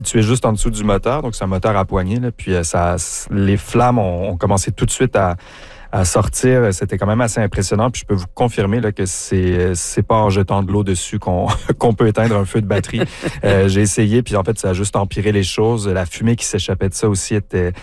situé juste en dessous du moteur, donc c'est un moteur à poignée, là, puis les flammes ont commencé tout de suite à sortir. C'était quand même assez impressionnant. Puis je peux vous confirmer là, que c'est pas en jetant de l'eau dessus qu'on peut éteindre un feu de batterie. J'ai essayé, puis en fait, ça a juste empiré les choses. La fumée qui s'échappait de ça aussi était...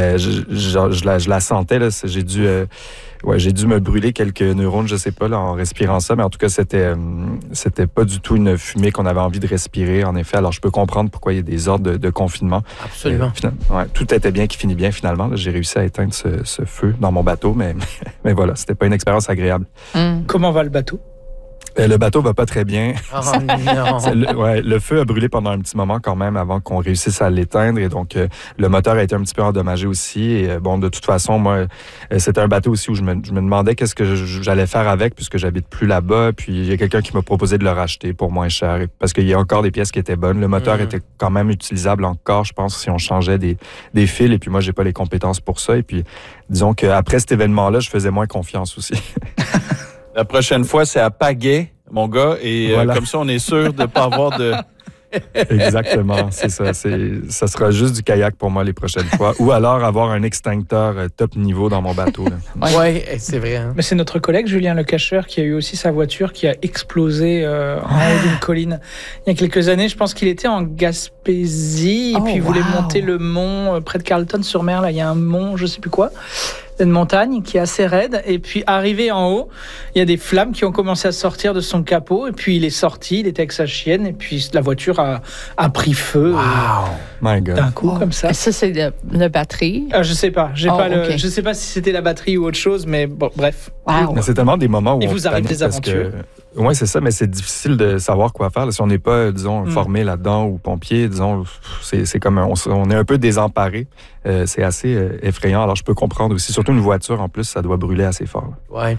je la sentais, là. J'ai dû me brûler quelques neurones, je sais pas, là, en respirant ça. Mais en tout cas, c'était pas du tout une fumée qu'on avait envie de respirer, en effet. Alors, je peux comprendre pourquoi il y a des ordres de confinement. Absolument. Tout était bien qui finit bien, finalement. Là, j'ai réussi à éteindre ce feu dans mon bateau, mais voilà, c'était pas une expérience agréable. Comment va le bateau? Le bateau va pas très bien. Oh non! Le feu a brûlé pendant un petit moment quand même avant qu'on réussisse à l'éteindre. Et donc, le moteur a été un petit peu endommagé aussi. Et bon, de toute façon, moi, c'était un bateau aussi où je me demandais qu'est-ce que j'allais faire avec puisque j'habite plus là-bas. Puis, il y a quelqu'un qui m'a proposé de le racheter pour moins cher parce qu'il y a encore des pièces qui étaient bonnes. Le moteur était quand même utilisable encore, je pense, si on changeait des fils. Et puis, moi, j'ai pas les compétences pour ça. Et puis, disons qu'après cet événement-là, je faisais moins confiance aussi. La prochaine fois, c'est à pagaie, mon gars, et voilà. Comme ça, on est sûr de ne pas avoir de... Exactement, c'est ça. Ça sera juste du kayak pour moi les prochaines fois. Ou alors avoir un extincteur top niveau dans mon bateau. Oui, c'est vrai. Hein. Mais c'est notre collègue Julien Lecacheur qui a eu aussi sa voiture qui a explosé en haut d'une colline. Il y a quelques années, je pense qu'il était en Gaspésie et puis il voulait monter le mont près de Carleton-sur-Mer. Là, il y a un mont, je ne sais plus quoi. Une montagne qui est assez raide et puis arrivé en haut, il y a des flammes qui ont commencé à sortir de son capot et puis il est sorti, il était avec sa chienne et puis la voiture a pris feu d'un coup comme ça. Ça c'est la batterie. Je sais pas, je sais pas si c'était la batterie ou autre chose, mais bon, bref. Wow. Mais c'est tellement des moments où il vous arrive des aventures. Oui, c'est ça, mais c'est difficile de savoir quoi faire. Là, si on n'est pas, disons, formé là-dedans ou pompier, disons, c'est comme on est un peu désemparé. C'est assez effrayant. Alors, je peux comprendre aussi. Surtout une voiture, en plus, ça doit brûler assez fort. Oui.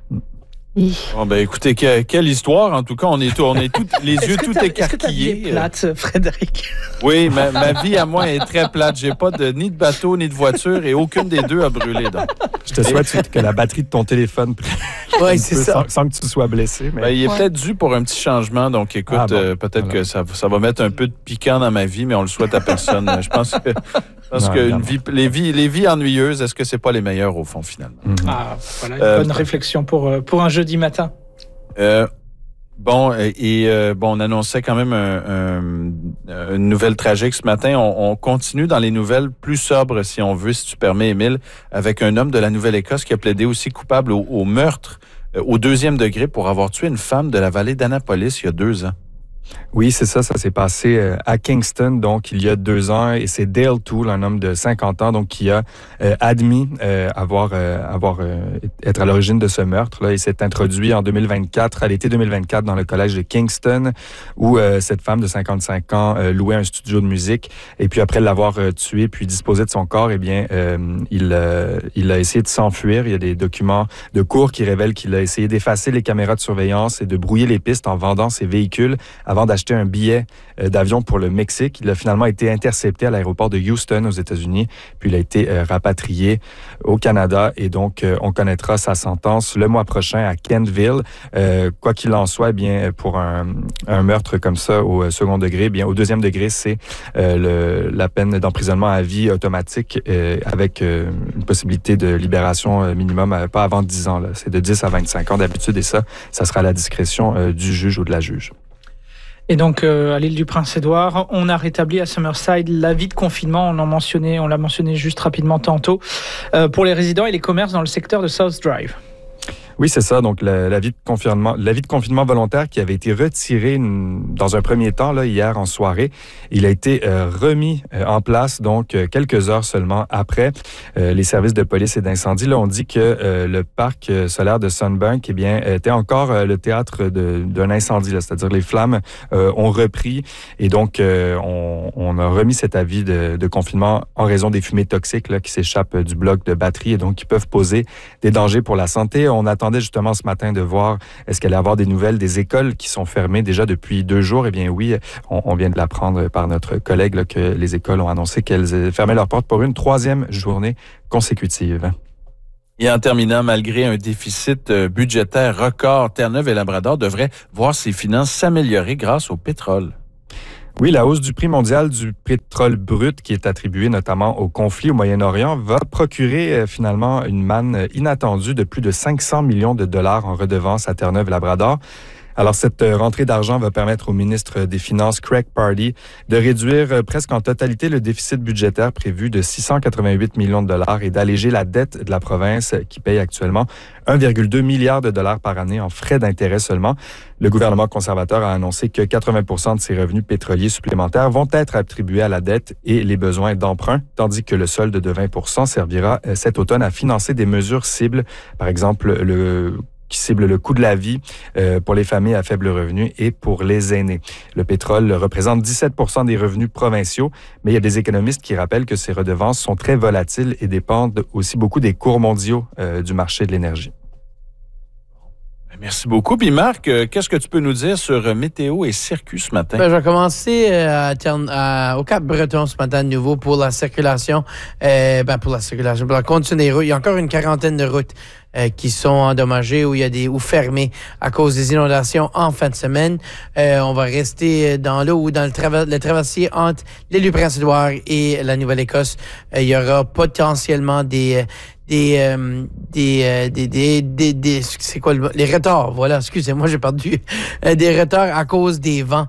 Bon, ben écoutez, quelle histoire. En tout cas, on est tous les yeux tout écarquillés. Est-ce que ta vie est plate, Frédéric? Oui, ma vie à moi est très plate. J'ai pas ni de bateau, ni de voiture et aucune des deux a brûlé. Donc. Je te souhaite que la batterie de ton téléphone c'est ça. Sans que tu sois blessé. Mais... Ben, il est peut-être dû pour un petit changement. Donc, écoute, peut-être que ça va mettre un peu de piquant dans ma vie, mais on le souhaite à personne. Je pense que les vies ennuyeuses, est-ce que c'est pas les meilleures au fond, finalement? Voilà une bonne réflexion pour un jeudi matin. On annonçait quand même une nouvelle tragique ce matin. On continue dans les nouvelles plus sobres, si on veut, si tu permets, Émile, avec un homme de la Nouvelle-Écosse qui a plaidé aussi coupable au meurtre au 2e degré pour avoir tué une femme de la vallée d'Annapolis il y a 2 ans. Oui, c'est ça. Ça s'est passé à Kingston, donc il y a 2 ans. Et c'est Dale Toole, un homme de 50 ans, donc qui a admis être à l'origine de ce meurtre-là. Il s'est introduit en 2024, à l'été 2024, dans le collège de Kingston, où cette femme de 55 ans louait un studio de musique. Et puis après l'avoir tué, puis disposé de son corps, eh bien, il a essayé de s'enfuir. Il y a des documents de cours qui révèlent qu'il a essayé d'effacer les caméras de surveillance et de brouiller les pistes en vendant ses véhicules avant d'acheter un billet d'avion pour le Mexique. Il a finalement été intercepté à l'aéroport de Houston aux États-Unis, puis il a été rapatrié au Canada et donc on connaîtra sa sentence le mois prochain à Kentville. Quoi qu'il en soit, eh bien pour un meurtre comme ça au 2e degré, eh bien au 2e degré, c'est la peine d'emprisonnement à vie automatique avec une possibilité de libération minimum pas avant 10 ans. Là. C'est de 10 à 25 ans d'habitude et ça sera à la discrétion du juge ou de la juge. Et donc, à l'île du Prince-Édouard, on a rétabli à Summerside l'avis de confinement. On l'a mentionné juste rapidement tantôt, pour les résidents et les commerces dans le secteur de South Drive. Oui, c'est ça. Donc, l'avis de confinement volontaire qui avait été retiré dans un premier temps, là, hier en soirée, il a été remis en place, donc, quelques heures seulement après. Les services de police et d'incendie, là, on dit que le parc solaire de Sunbank, eh bien, était encore le théâtre d'un incendie, là. C'est-à-dire les flammes ont repris et donc, on a remis cet avis de confinement en raison des fumées toxiques, là, qui s'échappent du bloc de batterie et donc qui peuvent poser des dangers pour la santé. On attendait justement ce matin de voir est-ce qu'elle allait avoir des nouvelles des écoles qui sont fermées déjà depuis 2 jours. Eh bien oui, on vient de l'apprendre par notre collègue là, que les écoles ont annoncé qu'elles fermaient leurs portes pour une 3e journée consécutive. Et en terminant, malgré un déficit budgétaire record, Terre-Neuve et Labrador devraient voir ses finances s'améliorer grâce au pétrole. Oui, la hausse du prix mondial du pétrole brut qui est attribué notamment au conflit au Moyen-Orient va procurer finalement une manne inattendue de plus de 500 millions de dollars en redevances à Terre-Neuve-Labrador. Alors, cette rentrée d'argent va permettre au ministre des Finances, Craig Pardee, de réduire presque en totalité le déficit budgétaire prévu de 688 millions de dollars et d'alléger la dette de la province qui paye actuellement 1,2 milliard de dollars par année en frais d'intérêt seulement. Le gouvernement conservateur a annoncé que 80% de ses revenus pétroliers supplémentaires vont être attribués à la dette et les besoins d'emprunt, tandis que le solde de 20% servira cet automne à financer des mesures cibles, par exemple qui cible le coût de la vie pour les familles à faible revenu et pour les aînés. Le pétrole représente 17% des revenus provinciaux, mais il y a des économistes qui rappellent que ces redevances sont très volatiles et dépendent aussi beaucoup des cours mondiaux du marché de l'énergie. Merci beaucoup. Puis Marc, qu'est-ce que tu peux nous dire sur météo et circuit ce matin? Je vais commencer au Cap-Breton ce matin de nouveau pour la circulation. Pour la condition des routes. Il y a encore une quarantaine de routes qui sont endommagées ou fermées à cause des inondations en fin de semaine. On va rester dans l'eau ou dans le traversier entre l'île du Prince-Édouard et la Nouvelle-Écosse. Il y aura potentiellement les retards, voilà, excusez-moi, j'ai perdu des retards à cause des vents.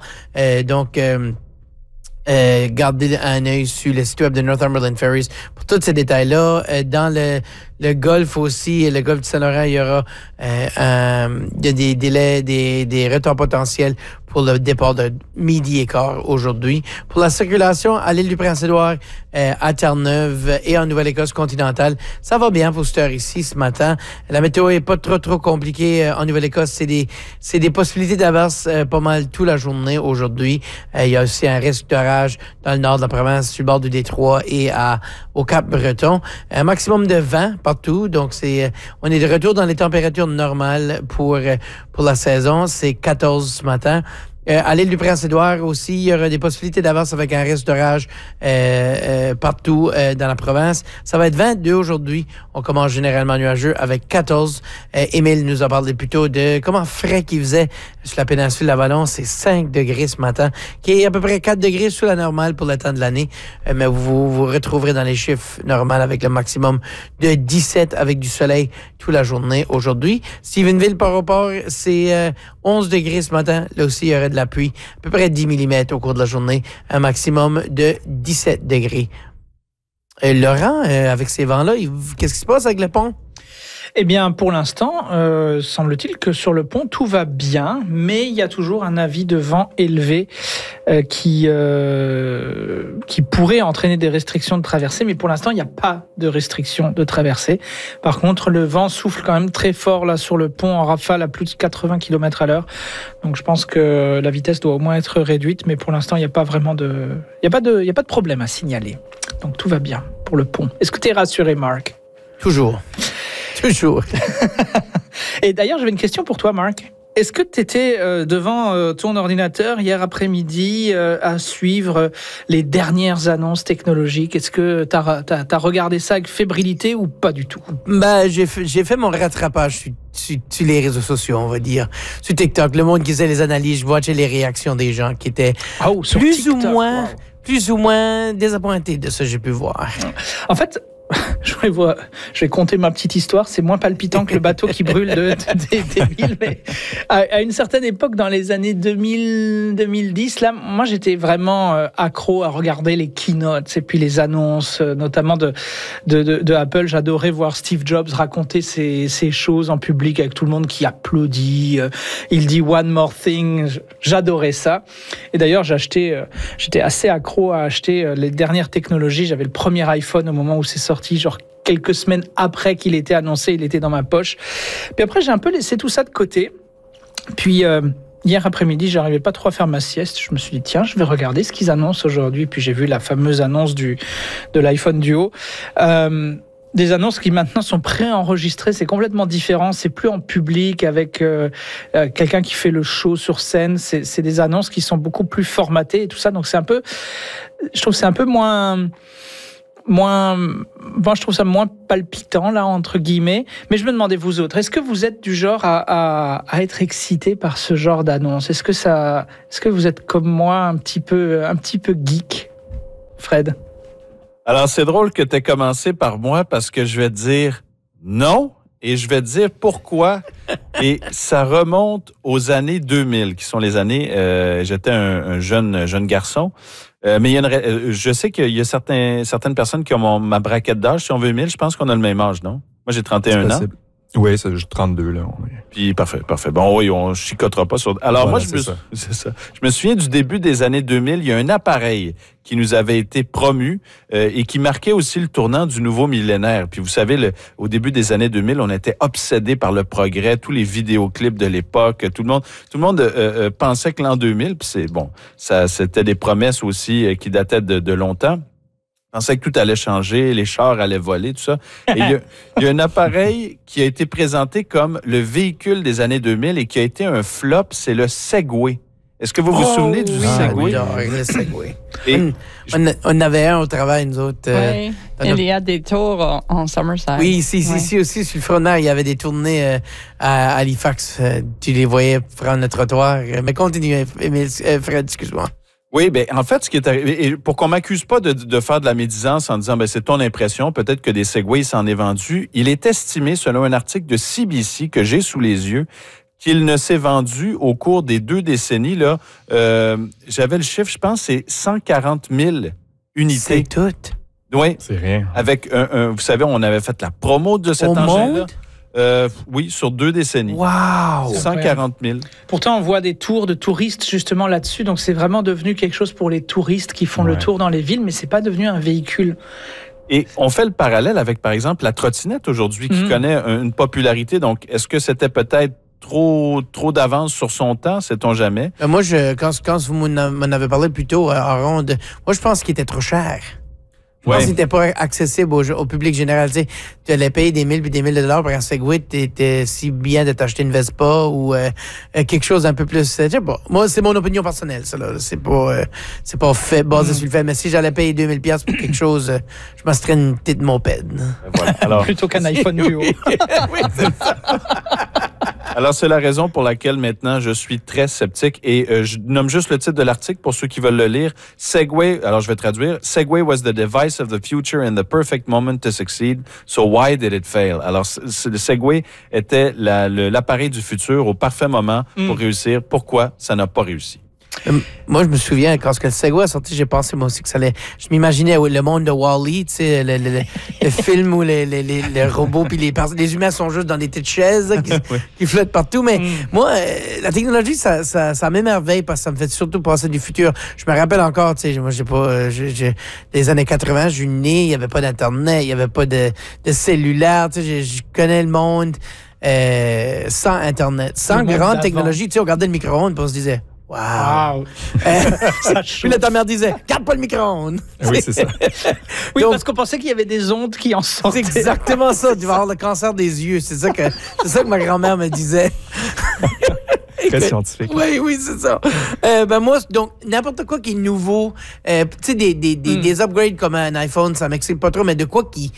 Gardez un œil sur le site web de Northumberland Ferries pour tous ces détails-là. Dans le golfe aussi, le golfe du Saint-Laurent, il y aura des délais, des retards potentiels pour le départ de midi et quart aujourd'hui. Pour la circulation à l'île du Prince-Édouard, à Terre-Neuve et en Nouvelle-Écosse continentale, ça va bien pour cette heure ici ce matin. La météo est pas trop compliquée en Nouvelle-Écosse. C'est des possibilités d'averse pas mal toute la journée aujourd'hui. Il y a aussi un risque d'orage dans le nord de la province, sur le bord du Détroit et au Cap-Breton. Un maximum de vent partout. Donc, on est de retour dans les températures normales pour la saison. C'est 14 ce matin. À l'île du Prince-Édouard aussi, il y aura des possibilités d'avance avec un risque d'orage partout dans la province. Ça va être 22 aujourd'hui. On commence généralement nuageux avec 14. Émile nous a parlé plutôt de comment frais qu'il faisait sur la péninsule Lavalon. C'est 5 degrés ce matin, qui est à peu près 4 degrés sous la normale pour le temps de l'année. Mais vous retrouverez dans les chiffres normaux avec le maximum de 17 avec du soleil toute la journée aujourd'hui. Stephenville par rapport, c'est 11 degrés ce matin. Là aussi, il y aurait de la pluie, à peu près 10 mm au cours de la journée, un maximum de 17 degrés. Laurent, avec ces vents-là, qu'est-ce qui se passe avec le pont? Eh bien, pour l'instant, semble-t-il que sur le pont, tout va bien, mais il y a toujours un avis de vent élevé qui pourrait entraîner des restrictions de traversée, mais pour l'instant, il n'y a pas de restrictions de traversée. Par contre, le vent souffle quand même très fort là sur le pont en rafale à plus de 80 km/h. Donc, je pense que la vitesse doit au moins être réduite, mais pour l'instant, il n'y a pas vraiment il n'y a pas de problème à signaler. Donc, tout va bien pour le pont. Est-ce que tu es rassuré, Marc? Toujours. Et d'ailleurs, j'avais une question pour toi, Marc. Est-ce que tu étais devant ton ordinateur hier après-midi à suivre les dernières annonces technologiques? Est-ce que tu as regardé ça avec fébrilité ou pas du tout? J'ai fait mon rattrapage sur les réseaux sociaux, on va dire. Sur TikTok, le monde qui faisait les analyses, je watchais les réactions des gens qui étaient plus ou moins désappointés de ce que j'ai pu voir. En fait, je vais conter ma petite histoire. C'est moins palpitant que le bateau qui brûle des villes. Mais à une certaine époque, dans les années 2010, là, moi, j'étais vraiment accro à regarder les keynotes et puis les annonces, notamment de Apple. J'adorais voir Steve Jobs raconter ces choses en public avec tout le monde qui applaudit. Il dit One More Thing. J'adorais ça. Et d'ailleurs, j'étais assez accro à acheter les dernières technologies. J'avais le premier iPhone au moment où c'est sorti, genre quelques semaines après qu'il était annoncé, il était dans ma poche. Puis après, j'ai un peu laissé tout ça de côté. Puis hier après-midi, j'arrivais pas trop à faire ma sieste. Je me suis dit, tiens, je vais regarder ce qu'ils annoncent aujourd'hui. Puis j'ai vu la fameuse annonce de l'iPhone Duo. Des annonces qui maintenant sont préenregistrées, c'est complètement différent. C'est plus en public avec quelqu'un qui fait le show sur scène. C'est des annonces qui sont beaucoup plus formatées et tout ça. Donc je trouve que c'est un peu moins... je trouve ça moins palpitant, là, entre guillemets. Mais je me demandais, vous autres, est-ce que vous êtes du genre à être excité par ce genre d'annonce? Est-ce que vous êtes comme moi un petit peu geek, Fred? Alors, c'est drôle que tu aies commencé par moi parce que je vais te dire non et je vais te dire pourquoi. Et ça remonte aux années 2000, qui sont les années... j'étais un jeune garçon. Mais je sais qu'il y a certaines personnes qui ont ma braquette d'âge. Si on veut 1000, je pense qu'on a le même âge, non? Moi, j'ai 31 ans. Oui, c'est 32, là. Puis, parfait. Bon, oui, on chicotera pas sur... Alors, voilà, c'est ça. Je me souviens du début des années 2000, il y a un appareil qui nous avait été promu et qui marquait aussi le tournant du nouveau millénaire. Puis, vous savez, au début des années 2000, on était obsédés par le progrès, tous les vidéoclips de l'époque. Tout le monde pensait que l'an 2000, puis c'était des promesses aussi qui dataient de longtemps. On pensait que tout allait changer, les chars allaient voler, tout ça. Et il y a un appareil qui a été présenté comme le véhicule des années 2000 et qui a été un flop, c'est le Segway. Est-ce que vous vous souvenez du Segway? Oui, le Segway. On avait un au travail, nous autres. Oui, il y a des tours en Summerside. Oui, ici aussi, sur le front de mer, il y avait des tournées à Halifax. Tu les voyais prendre le trottoir. Mais continue, Fred, excuse-moi. Oui, bien, en fait, ce qui est arrivé, et pour qu'on m'accuse pas de faire de la médisance en disant, c'est ton impression, peut-être que des Segways s'en est vendu, il est estimé, selon un article de CBC que j'ai sous les yeux, qu'il ne s'est vendu au cours des 2 décennies, là, j'avais le chiffre, je pense, c'est 140 000 unités. C'est tout. Oui. C'est rien. Avec vous savez, on avait fait la promo de cet engin-là. Oui, sur 2 décennies. Wow! 140 000. Pourtant, on voit des tours de touristes justement là-dessus. Donc, c'est vraiment devenu quelque chose pour les touristes qui font le tour dans les villes, mais c'est pas devenu un véhicule. Et on fait le parallèle avec, par exemple, la trottinette aujourd'hui qui connaît une popularité. Donc, est-ce que c'était peut-être trop d'avance sur son temps, sait-on jamais? Moi, quand vous m'en avez parlé plus tôt en ronde, moi, je pense qu'il était trop cher. Je pense qu'il n'était pas accessible au public général. Tu allais payer des 1000 et des 1000 $ pour un Segway, t'étais si bien de t'acheter une Vespa ou quelque chose d'un peu plus... Je sais pas. Moi, c'est mon opinion personnelle, ça. Là. C'est pas fait, basé sur le fait. Mais si j'allais payer 2000 $ pour quelque chose, je m'achèterais une petite moped. Voilà. Alors, plutôt qu'un iPhone Duo. Oui, c'est ça. Alors, c'est la raison pour laquelle maintenant je suis très sceptique et je nomme juste le titre de l'article pour ceux qui veulent le lire. Segway, alors je vais traduire. Segway was the device of the future and the perfect moment to succeed. So why did it fail? Alors, le Segway était l'appareil du futur au parfait moment pour réussir. Pourquoi ça n'a pas réussi? Moi, je me souviens, quand le Segway a sorti, j'ai pensé moi aussi que ça allait... Je m'imaginais le monde de Wall-E, tu sais, le film où les robots puis les humains sont juste dans des petites chaises qui flottent partout. Mais moi, la technologie, ça m'émerveille parce que ça me fait surtout penser du futur. Je me rappelle encore, tu sais, moi, les années 80, je suis né, il n'y avait pas d'Internet, il n'y avait pas de cellulaire, tu sais, je connais le monde sans Internet, sans grande technologie. Tu sais, on regardait le micro-ondes et on se disait... Wow! Puis là, ta mère disait, garde pas le micro-ondes. Oui, c'est ça. Oui, donc, parce qu'on pensait qu'il y avait des ondes qui en sortaient. C'est exactement ça. Tu vas avoir le cancer des yeux. C'est ça que ma grand-mère me disait. Très scientifique. Oui, c'est ça. Moi, donc, n'importe quoi qui est nouveau, tu sais, des upgrades comme un iPhone, ça m'excite pas trop, mais de quoi qui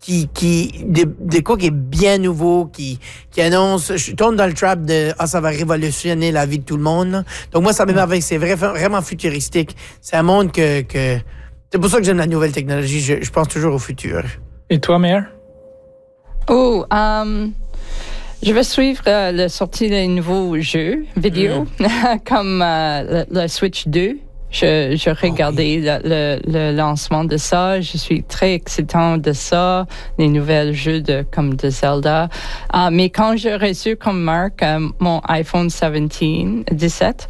est bien nouveau, qui annonce, je tombe dans le trap de ça va révolutionner la vie de tout le monde. Là. Donc moi, ça m'émerveille, c'est vraiment futuristique. C'est un monde que c'est pour ça que j'aime la nouvelle technologie. Je pense toujours au futur. Et toi, Mère? Je vais suivre la sortie des nouveaux jeux vidéo, comme le Switch 2. Je regardais le lancement de ça. Je suis très excitant de ça, les nouvelles jeux comme de Zelda. Mais quand j'ai reçu comme marque mon iPhone 17,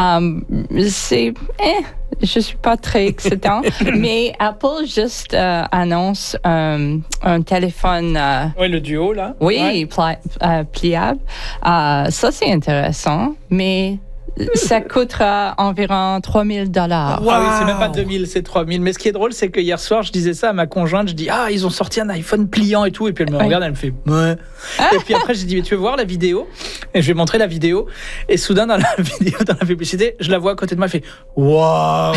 je suis pas très excitant. Mais Apple juste annonce un téléphone. Oui, le duo là. Oui, pliable. Ça c'est intéressant, mais Ça coûtera environ $3,000. Ah oui, c'est même pas 2000, c'est 3000. Mais ce qui est drôle, c'est que hier soir, je disais ça à ma conjointe. Je dis, ils ont sorti un iPhone pliant et tout. Et puis elle me regarde, elle me fait, ouais. Et puis après, j'ai dit, mais tu veux voir la vidéo? Et je lui ai montré la vidéo. Et soudain, dans la vidéo, dans la publicité, je la vois à côté de moi, elle fait, waouh!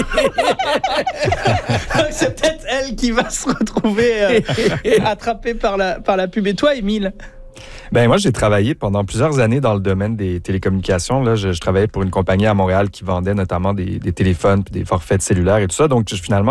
C'est peut-être elle qui va se retrouver attrapée par la pub. Et toi, Émile? Ben moi, j'ai travaillé pendant plusieurs années dans le domaine des télécommunications. Là, je travaillais pour une compagnie à Montréal qui vendait notamment des téléphones, puis des forfaits de cellulaire et tout ça. Donc, finalement,